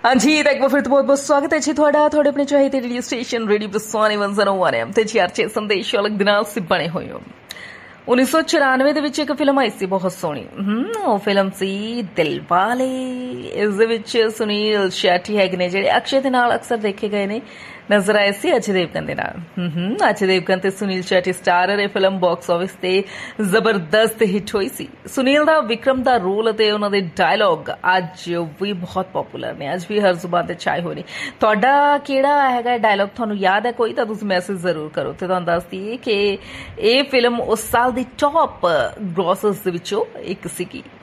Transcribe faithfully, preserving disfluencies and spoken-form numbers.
हाँ जी, तो एक बार फिर तो बहुत बहुत स्वागत है जी ਤੁਹਾਡਾ ਤੁਹਾਡੇ ਆਪਣੇ ਚਾਹੀਦੇ ਰੇਡੀਓ ਸਟੇਸ਼ਨ ਰੇਡੀਓ ਬਸਵਾਨੀ ਇੱਕ ਸੌ ਇੱਕ ਐਮ ਤੇ ਚਰਚੇ ਸੰਦੇਸ਼ ਅਲੱਗ ਦਿਨਾਂ ਸੇ ਬਣੇ ਹੋਏ ਹੋ। उन्नीस सौ चौरानवे ਦੇ ਵਿੱਚ ਇੱਕ ਫਿਲਮ ਆਈ ਸੀ ਬਹੁਤ ਸੋਹਣੀ, ਉਹ ਫਿਲਮ ਸੀ ਦਿਲਵਾਲੇ। ਇਸ ਦੇ ਵਿੱਚ ਸੁਨੀਲ ਸ਼ੈਟੀ ਹੈਗੇ ਨੇ ਜਿਹੜੇ ਅਕਸ਼ੇ ਦੇ ਨਾਲ ਅਕਸਰ ਦੇਖੇ ਗਏ ਨੇ, ਨਜ਼ਰ ਆਏ ਸੀ ਅਜੇ ਦੇਵਗਨ ਦੇ ਨਾਲ। ਅਜੇ ਦੇਵਗਨ ਤੇ ਸੁਨੀਲ ਸ਼ੈਟੀ ਸਟਾਰਰ ਇਹ ਫਿਲਮ ਬਾਕਸ ਆਫਿਸ ਤੇ ਜ਼ਬਰਦਸਤ ਹਿੱਟ ਹੋਈ ਸੀ। ਸੁਨੀਲ ਦਾ ਵਿਕਰਮ ਦਾ ਰੋਲ ਅਤੇ ਉਹਨਾਂ ਦੇ ਡਾਇਲੌਗ ਅੱਜ ਵੀ ਬਹੁਤ ਪਪੂਲਰ ਨੇ, ਅੱਜ ਵੀ ਹਰ ਜ਼ੁਬਾਨ ਤੇ ਛਾਏ ਹੋਏ ਨੇ। ਤੁਹਾਡਾ ਕਿਹੜਾ ਹੈਗਾ ਡਾਇਲੌਗ, ਤੁਹਾਨੂੰ ਯਾਦ ਹੈ ਕੋਈ ਤਾਂ ਤੁਸੀਂ ਮੈਸੇਜ ਜ਼ਰੂਰ ਕਰੋ ਤੇ ਤੁਹਾਨੂੰ ਦੱਸ ਦਈਏ ਕਿ ਇਹ ਫਿਲਮ ਉਸ ਸਾਲ ਦੀ ਟੌਪ ਗ੍ਰੋਸਰਸ ਦੇ ਵਿੱਚੋਂ ਇੱਕ ਸੀਗੀ।